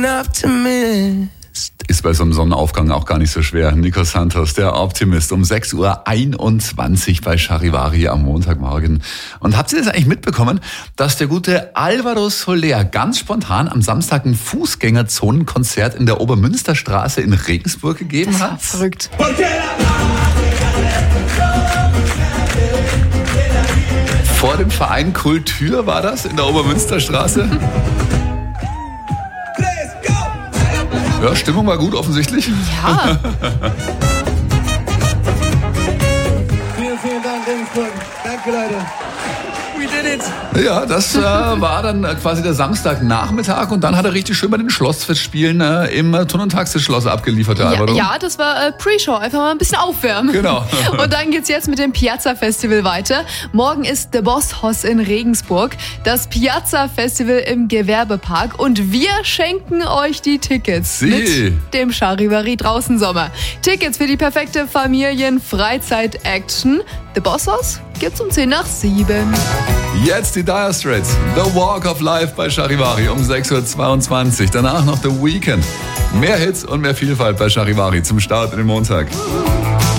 Ist bei so einem Sonnenaufgang auch gar nicht so schwer. Nico Santos, der Optimist, um 6:21 Uhr bei Charivari am Montagmorgen. Und habt ihr das eigentlich mitbekommen, dass der gute Alvaro Soler ganz spontan am Samstag ein Fußgängerzonenkonzert in der Obermünsterstraße in Regensburg gegeben hat? Das war verrückt. Vor dem Verein Kultur war das in der Obermünsterstraße. Ja, Stimmung war gut offensichtlich. Ja. Vielen Dank, Regensburg. Danke, Leute. We did it. Ja, das war dann quasi der Samstagnachmittag und dann hat er richtig schön bei den Schlossfestspielen im Turn- und Taxis-Schloss abgeliefert, der Alvaro. Ja, das war Pre-Show, einfach mal ein bisschen aufwärmen. Genau. Und dann geht's jetzt mit dem Piazza Festival weiter. Morgen ist The Boss Hoss in Regensburg, das Piazza Festival im Gewerbepark und wir schenken euch die Tickets mit dem Charivari draußen Sommer. Tickets für die perfekte Familien-Freizeit-Action. The Boss Hoss gibt's um 7:10. Jetzt die Dire Straits, The Walk of Life bei Charivari um 6:22 Uhr. Danach noch The Weeknd. Mehr Hits und mehr Vielfalt bei Charivari zum Start in den Montag.